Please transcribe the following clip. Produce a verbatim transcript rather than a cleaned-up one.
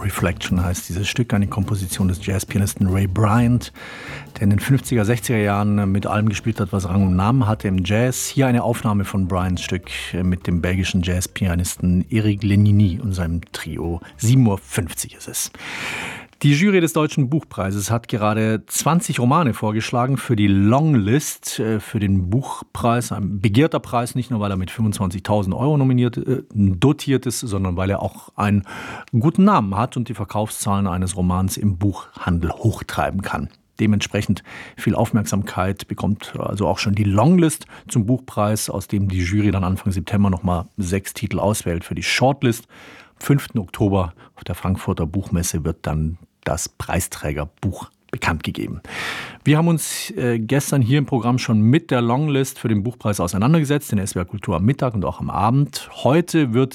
Reflection heißt dieses Stück, eine Komposition des Jazzpianisten Ray Bryant, der in den fünfziger, sechziger Jahren mit allem gespielt hat, was Rang und Namen hatte im Jazz. Hier eine Aufnahme von Bryants Stück mit dem belgischen Jazzpianisten Eric Lenini und seinem Trio. sieben Uhr fünfzig ist es. Die Jury des Deutschen Buchpreises hat gerade zwanzig Romane vorgeschlagen für die Longlist, für den Buchpreis. Ein begehrter Preis, nicht nur weil er mit fünfundzwanzigtausend Euro nominiert, äh, dotiert ist, sondern weil er auch einen guten Namen hat und die Verkaufszahlen eines Romans im Buchhandel hochtreiben kann. Dementsprechend viel Aufmerksamkeit bekommt also auch schon die Longlist zum Buchpreis, aus dem die Jury dann Anfang September nochmal sechs Titel auswählt für die Shortlist. Am fünften Oktober auf der Frankfurter Buchmesse wird dann das Preisträgerbuch bekannt gegeben. Wir haben uns äh, gestern hier im Programm schon mit der Longlist für den Buchpreis auseinandergesetzt, in S W R Kultur am Mittag und auch am Abend. Heute wird